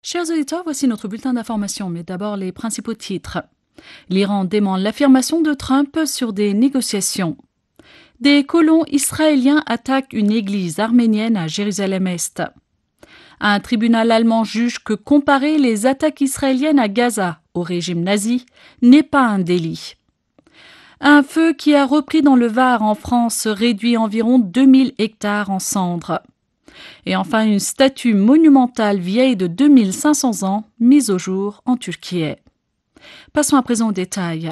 Chers auditeurs, voici notre bulletin d'information, mais d'abord les principaux titres. L'Iran dément l'affirmation de Trump sur des négociations. Des colons israéliens attaquent une église arménienne à Jérusalem-Est. Un tribunal allemand juge que comparer les attaques israéliennes à Gaza au régime nazi n'est pas un délit. Un feu qui a repris dans le Var en France réduit environ 2000 hectares en cendres. Et enfin, une statue monumentale vieille de 2500 ans mise au jour en Turquie. Passons à présent aux détails.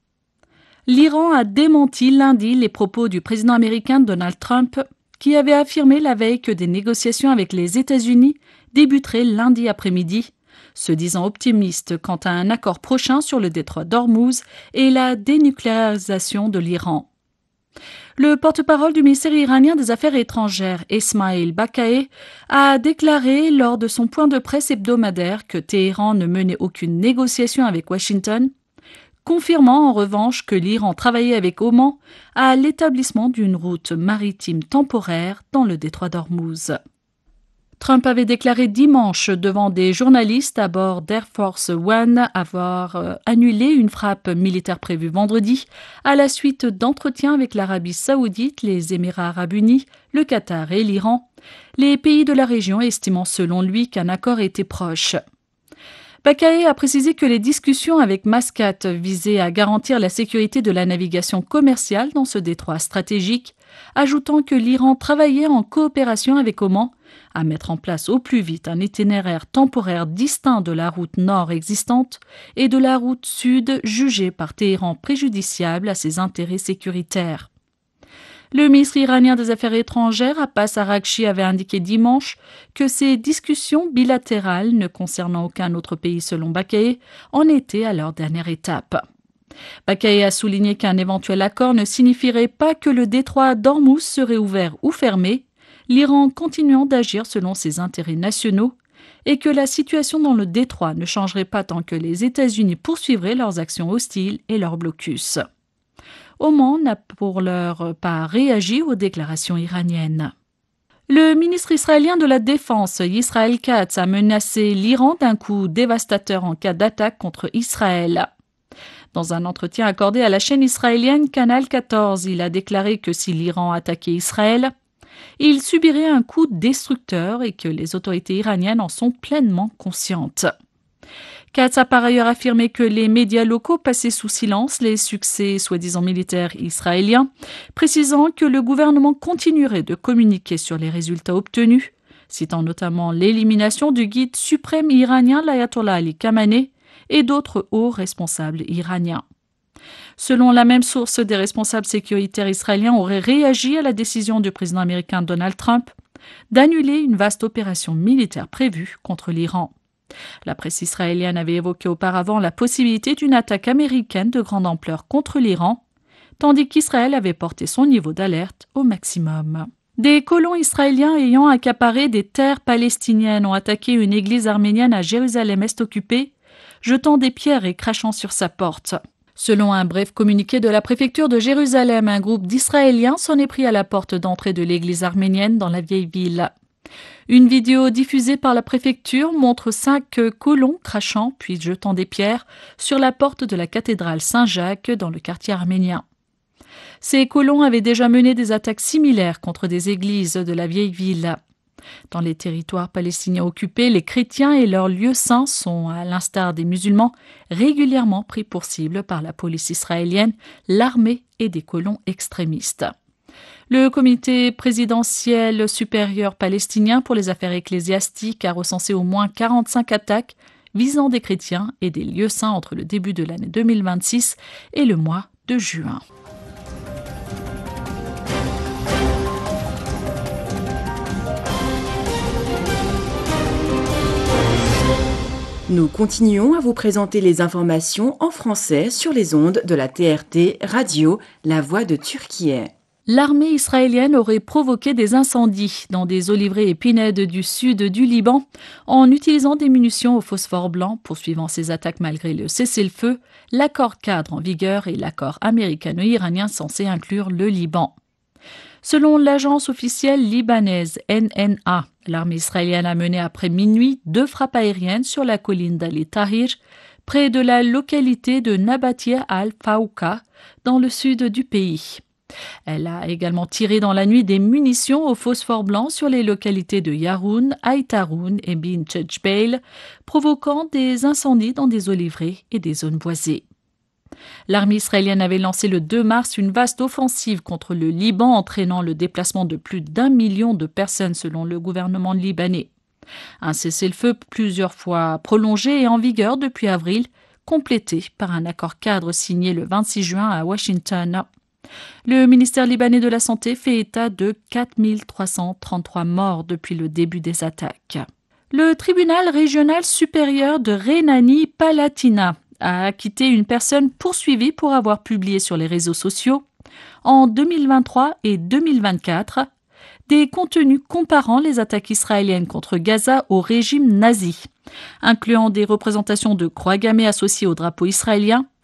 L'Iran a démenti lundi les propos du président américain Donald Trump qui avait affirmé la veille que des négociations avec les États-Unis débuteraient lundi après-midi, se disant optimiste quant à un accord prochain sur le détroit d'Ormuz et la dénucléarisation de l'Iran. Le porte-parole du ministère iranien des Affaires étrangères, Esmail Baqaei, a déclaré lors de son point de presse hebdomadaire que Téhéran ne menait aucune négociation avec Washington, confirmant en revanche que l'Iran travaillait avec Oman à l'établissement d'une route maritime temporaire dans le détroit d'Ormuz. Trump avait déclaré dimanche devant des journalistes à bord d'Air Force One avoir annulé une frappe militaire prévue vendredi à la suite d'entretiens avec l'Arabie saoudite, les Émirats arabes unis, le Qatar et l'Iran, les pays de la région estimant selon lui qu'un accord était proche. Baqaei a précisé que les discussions avec Mascate visaient à garantir la sécurité de la navigation commerciale dans ce détroit stratégique, ajoutant que l'Iran travaillait en coopération avec Oman à mettre en place au plus vite un itinéraire temporaire distinct de la route nord existante et de la route sud jugée par Téhéran préjudiciable à ses intérêts sécuritaires. Le ministre iranien des Affaires étrangères, Abbas Araghchi, avait indiqué dimanche que ces discussions bilatérales ne concernant aucun autre pays selon Baqaei en étaient à leur dernière étape. Baqaei a souligné qu'un éventuel accord ne signifierait pas que le détroit d'Ormuz serait ouvert ou fermé, l'Iran continuant d'agir selon ses intérêts nationaux, et que la situation dans le détroit ne changerait pas tant que les États-Unis poursuivraient leurs actions hostiles et leur blocus. Oman n'a pour l'heure pas réagi aux déclarations iraniennes. Le ministre israélien de la Défense, Israel Katz, a menacé l'Iran d'un coup dévastateur en cas d'attaque contre Israël. Dans un entretien accordé à la chaîne israélienne Canal 14, il a déclaré que si l'Iran attaquait Israël, il subirait un coup destructeur et que les autorités iraniennes en sont pleinement conscientes. Katz a par ailleurs affirmé que les médias locaux passaient sous silence les succès soi-disant militaires israéliens, précisant que le gouvernement continuerait de communiquer sur les résultats obtenus, citant notamment l'élimination du guide suprême iranien l'ayatollah Ali Khamenei et d'autres hauts responsables iraniens. Selon la même source, des responsables sécuritaires israéliens auraient réagi à la décision du président américain Donald Trump d'annuler une vaste opération militaire prévue contre l'Iran. La presse israélienne avait évoqué auparavant la possibilité d'une attaque américaine de grande ampleur contre l'Iran, tandis qu'Israël avait porté son niveau d'alerte au maximum. Des colons israéliens ayant accaparé des terres palestiniennes ont attaqué une église arménienne à Jérusalem-Est occupée, jetant des pierres et crachant sur sa porte. Selon un bref communiqué de la préfecture de Jérusalem, un groupe d'Israéliens s'en est pris à la porte d'entrée de l'église arménienne dans la vieille ville. Une vidéo diffusée par la préfecture montre 5 colons crachant puis jetant des pierres sur la porte de la cathédrale Saint-Jacques dans le quartier arménien. Ces colons avaient déjà mené des attaques similaires contre des églises de la vieille ville. Dans les territoires palestiniens occupés, les chrétiens et leurs lieux saints sont, à l'instar des musulmans, régulièrement pris pour cible par la police israélienne, l'armée et des colons extrémistes. Le comité présidentiel supérieur palestinien pour les affaires ecclésiastiques a recensé au moins 45 attaques visant des chrétiens et des lieux saints entre le début de l'année 2026 et le mois de juin. Nous continuons à vous présenter les informations en français sur les ondes de la TRT Radio, La Voix de Turquie. L'armée israélienne aurait provoqué des incendies dans des oliveraies et pinèdes du sud du Liban en utilisant des munitions au phosphore blanc, poursuivant ses attaques malgré le cessez-le-feu, l'accord cadre en vigueur et l'accord américano-iranien censé inclure le Liban. Selon l'agence officielle libanaise NNA, l'armée israélienne a mené après minuit 2 frappes aériennes sur la colline d'Ali Tahir, près de la localité de Nabatia al-Fawqa, dans le sud du pays. Elle a également tiré dans la nuit des munitions au phosphore blanc sur les localités de Yaroun, Aïtaroun et Bin Tchejbeil, provoquant des incendies dans des oliveraies et des zones boisées. L'armée israélienne avait lancé le 2 mars une vaste offensive contre le Liban, entraînant le déplacement de plus d'1 million de personnes selon le gouvernement libanais. Un cessez-le-feu plusieurs fois prolongé et en vigueur depuis avril, complété par un accord cadre signé le 26 juin à Washington. Le ministère libanais de la Santé fait état de 4 333 morts depuis le début des attaques. Le tribunal régional supérieur de Rhénanie-Palatinat a acquitté une personne poursuivie pour avoir publié sur les réseaux sociaux, en 2023 et 2024, des contenus comparant les attaques israéliennes contre Gaza au régime nazi, incluant des représentations de croix gammées associées au drapeau israélien